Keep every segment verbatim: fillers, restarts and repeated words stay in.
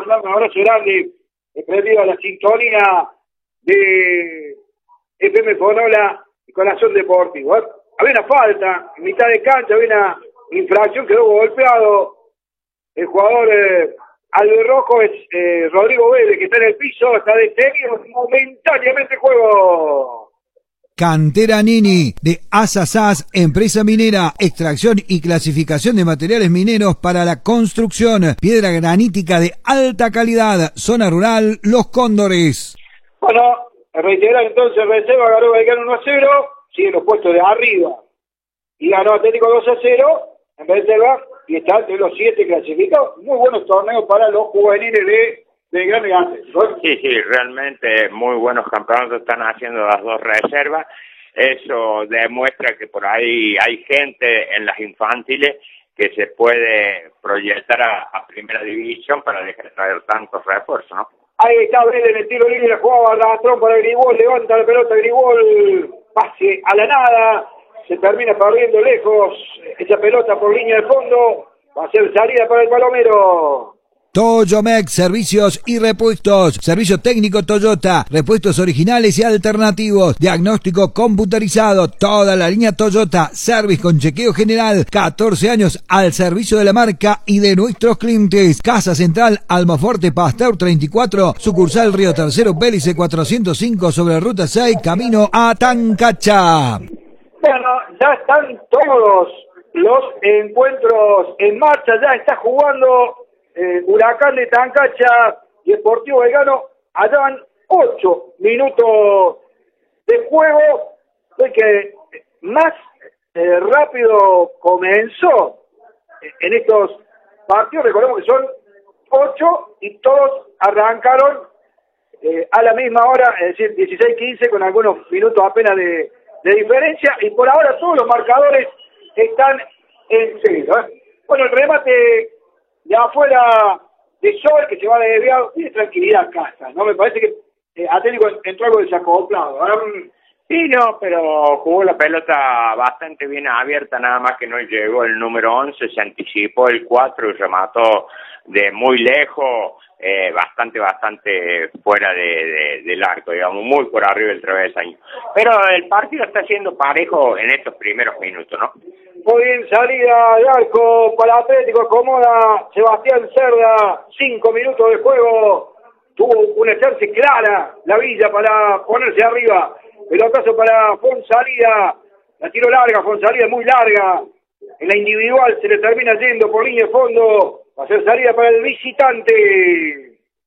mandar un abrazo grande, prendido a la sintonía de F M Fonola y Corazón Deportivo. ¿eh? Había una falta, en mitad de cancha, había una infracción, quedó golpeado el jugador eh, albirrojo, es eh, Rodrigo Vélez, que está en el piso, está detenido momentáneamente el juego. Cantera Nini, de Asasás, empresa minera, extracción y clasificación de materiales mineros para la construcción, piedra granítica de alta calidad, zona rural, Los Cóndores. Bueno, reiterar entonces, reserva ganó Belgrano uno a cero, sigue los puestos de arriba, y ganó Atlético dos a cero, en reserva, y está entre los siete clasificados. Muy buenos torneos para los juveniles de Belgrano y Atlético. Sí, sí, realmente muy buenos campeonatos están haciendo las dos reservas. Eso demuestra que por ahí hay gente en las infantiles que se puede proyectar a, a primera división para dejar de traer tantos refuerzos, ¿no? Ahí está Brede en el tiro libre, la jugaba Arrastrón para Gribol, levanta la pelota Gribol, pase a la nada, se termina perdiendo lejos esa pelota por línea de fondo, va a ser salida para el Palomero. Toyomex, servicios y repuestos, servicio técnico Toyota, repuestos originales y alternativos, diagnóstico computarizado, toda la línea Toyota, service con chequeo general, catorce años al servicio de la marca y de nuestros clientes. Casa Central, Almaforte, Pasteur treinta y cuatro, sucursal Río Tercero, Bélice cuatrocientos cinco, sobre ruta seis, camino a Tancacha. Bueno, ya están todos los encuentros en marcha, ya está jugando Eh, Huracán de Tancacha y Sportivo Belgrano. Allá van ocho minutos de juego, fue que más eh, rápido comenzó en estos partidos. Recordemos que son ocho y todos arrancaron eh, a la misma hora, es decir, dieciséis quince, con algunos minutos apenas de, de diferencia, y por ahora todos los marcadores están en cero. ¿eh? Bueno, el remate de afuera de Sol, que se va de desviado, tiene tranquilidad en casa, ¿no? Me parece que eh, Atlético entró algo desacoplado. Ahora, sí, no, pero jugó la pelota bastante bien abierta, nada más que no llegó el número once, se anticipó el cuatro y remató de muy lejos, eh, bastante, bastante fuera de, de, del arco, digamos, muy por arriba del travesaño. Pero el partido está siendo parejo en estos primeros minutos, ¿no? Muy bien, salida de arco para Atlético, acomoda Sebastián Cerda, cinco minutos de juego, tuvo una chance clara la Villa para ponerse arriba, pelotazo para Fonsalida, la tiró larga, Fonsalida muy larga, en la individual se le termina yendo por línea de fondo, va a ser salida para el visitante.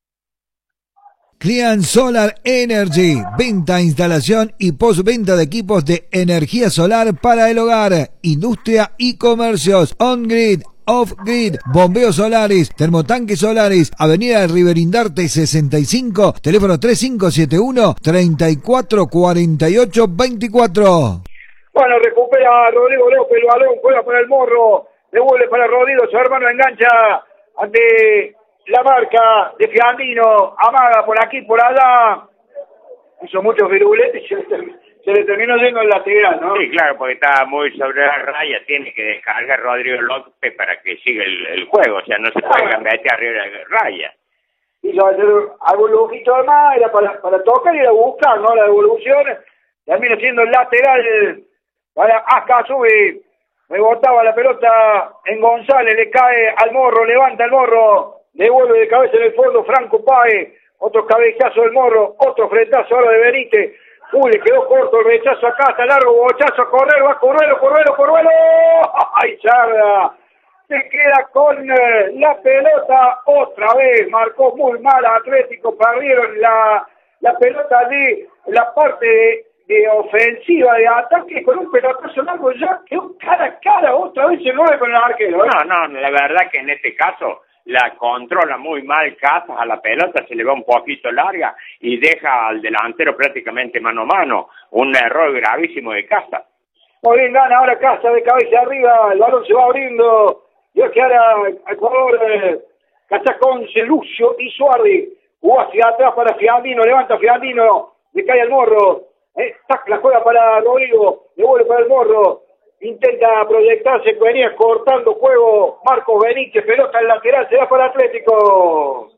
Clean Solar Energy, venta, instalación y postventa de equipos de energía solar para el hogar, industria y comercios, on-grid, off-grid, bombeos solares, termotanques solares, avenida Riverindarte sesenta y cinco, teléfono tres cinco siete uno, treinta y cuatro cuarenta y ocho veinticuatro. Bueno, recupera Rodrigo López el balón, juega para el Morro, devuelve para Rodrigo, su hermano engancha ante la marca de Fiandino, amaga por aquí, por allá, hizo muchos viruletes y se, se le terminó yendo el lateral, ¿no? Sí, claro, porque estaba muy sobre la raya, tiene que descargar Rodrigo López para que siga el, el juego, o sea, no se puede cambiar arriba de la raya. Hizo hacer algún lujito de más, era para, para tocar y era buscar, ¿no? La devolución, termina siendo el lateral para Ascazube, rebotaba la pelota en González, le cae al Morro, levanta el Morro, devuelve de cabeza en el fondo Franco Páez, otro cabezazo del Morro, otro frentazo ahora de Benítez. Uy, le quedó corto el rechazo acá, está largo, bochazo a correr, va a Corruelo, Corruelo, Corruelo. ¡Ay, Charda! Se queda con eh, la pelota otra vez, marcó muy mal a Atlético, perdieron la, la pelota de la parte de, de ofensiva, de ataque, con un pelotazo largo, ya quedó cara a cara otra vez el nueve con el arquero. ¿eh? No, no, la verdad que en este caso la controla muy mal Casas a la pelota, se le va un poquito larga y deja al delantero prácticamente mano a mano, un error gravísimo de Casas. Muy bien, gana ahora Casas de cabeza arriba, el balón se va abriendo, y es que ahora el jugador eh, Casaconce, Lucio y Suárez, jugó hacia atrás para Fiandino, levanta Fiandino, le cae al Morro, eh, la juega para Rodrigo, devuelve para el Morro, intenta proyectarse, venía cortando juego Marcos Benítez, pelota al lateral, se da para Atlético.